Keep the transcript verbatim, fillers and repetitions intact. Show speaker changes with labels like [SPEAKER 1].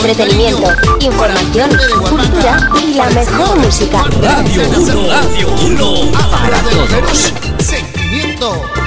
[SPEAKER 1] Entretenimiento, información, cultura y la mejor música.
[SPEAKER 2] Radio uno, Radio uno, para todos.
[SPEAKER 3] Sentimiento.